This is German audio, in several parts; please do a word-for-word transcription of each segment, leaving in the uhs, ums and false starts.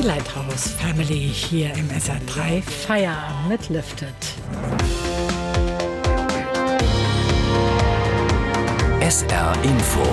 Die Lighthouse Family hier im S R drei Feierabend mit Lifted. S R Info.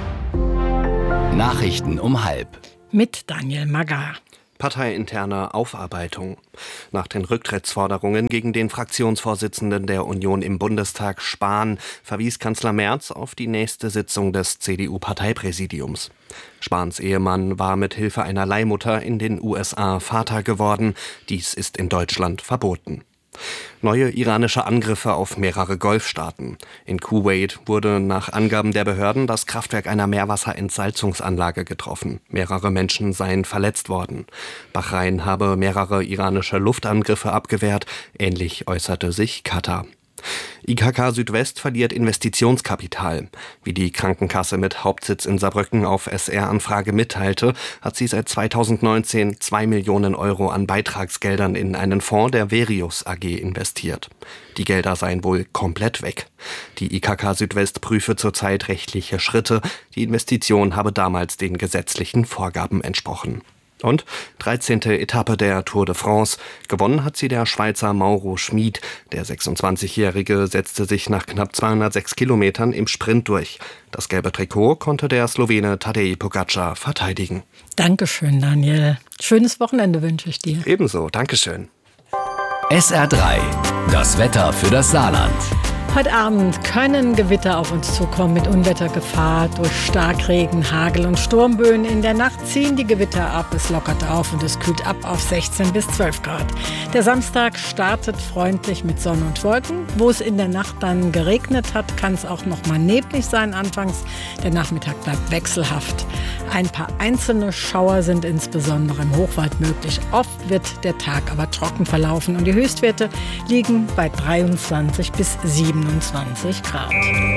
Nachrichten um halb. Mit Daniel Magar. Parteiinterne Aufarbeitung. Nach den Rücktrittsforderungen gegen den Fraktionsvorsitzenden der Union im Bundestag, Spahn, verwies Kanzler Merz auf die nächste Sitzung des C D U-Parteipräsidiums. Spahns Ehemann war mit Hilfe einer Leihmutter in den U S A Vater geworden. Dies ist in Deutschland verboten. Neue iranische Angriffe auf mehrere Golfstaaten. In Kuwait wurde nach Angaben der Behörden das Kraftwerk einer Meerwasserentsalzungsanlage getroffen. Mehrere Menschen seien verletzt worden. Bahrain habe mehrere iranische Luftangriffe abgewehrt. Ähnlich äußerte sich Katar. I K K Südwest verliert Investitionskapital. Wie die Krankenkasse mit Hauptsitz in Saarbrücken auf S R-Anfrage mitteilte, hat sie seit zweitausendneunzehn zwei Millionen Euro an Beitragsgeldern in einen Fonds der Verius A G investiert. Die Gelder seien wohl komplett weg. Die I K K Südwest prüfe zurzeit rechtliche Schritte. Die Investition habe damals den gesetzlichen Vorgaben entsprochen. Und dreizehnte Etappe der Tour de France. Gewonnen hat sie der Schweizer Mauro Schmid. Der sechsundzwanzigjährige setzte sich nach knapp zweihundertsechs Kilometern im Sprint durch. Das gelbe Trikot konnte der Slowene Tadej Pogačar verteidigen. Dankeschön, Daniel. Schönes Wochenende wünsche ich dir. Ebenso, Dankeschön. S R drei. Das Wetter für das Saarland. Heute Abend können Gewitter auf uns zukommen mit Unwettergefahr durch Starkregen, Hagel und Sturmböen. In der Nacht ziehen die Gewitter ab, es lockert auf und es kühlt ab auf sechzehn bis zwölf Grad. Der Samstag startet freundlich mit Sonne und Wolken. Wo es in der Nacht dann geregnet hat, kann es auch noch mal neblig sein anfangs. Der Nachmittag bleibt wechselhaft. Ein paar einzelne Schauer sind insbesondere im Hochwald möglich. Oft wird der Tag aber trocken verlaufen und die Höchstwerte liegen bei dreiundzwanzig bis siebenundzwanzig Grad.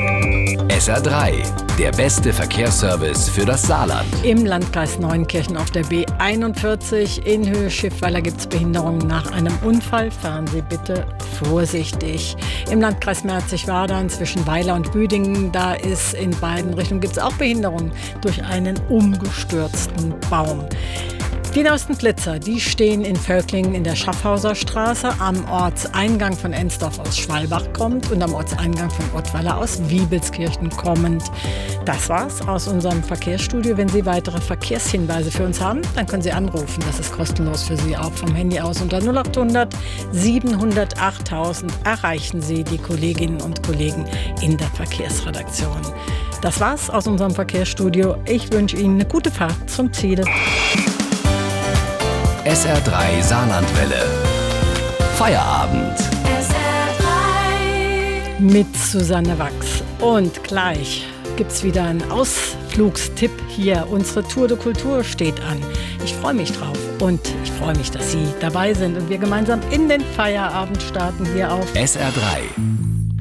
S R drei, der beste Verkehrsservice für das Saarland. Im Landkreis Neunkirchen auf der B einundvierzig in Höhe Schiffweiler gibt es Behinderungen nach einem Unfall. Fahren Sie bitte vorsichtig. Im Landkreis Merzig-Wadern zwischen Weiler und Büdingen, da ist in beiden Richtungen gibt es auch Behinderungen durch einen umgestürzten Baum. Die neuesten Blitzer, die stehen in Völklingen in der Schaffhauser Straße, am Ortseingang von Ensdorf aus Schwalbach kommt und am Ortseingang von Ottweiler aus Wiebelskirchen kommend. Das war's aus unserem Verkehrsstudio. Wenn Sie weitere Verkehrshinweise für uns haben, dann können Sie anrufen. Das ist kostenlos für Sie, auch vom Handy aus. Unter null acht hundert siebenhundert achttausend erreichen Sie die Kolleginnen und Kollegen in der Verkehrsredaktion. Das war's aus unserem Verkehrsstudio. Ich wünsche Ihnen eine gute Fahrt zum Ziel. S R drei Saarlandwelle. Feierabend. S R drei mit Susanne Wachs. Und gleich gibt's wieder einen Ausflugstipp hier. Unsere Tour de Kultur steht an. Ich freue mich drauf und ich freue mich, dass Sie dabei sind und wir gemeinsam in den Feierabend starten hier auf S R drei.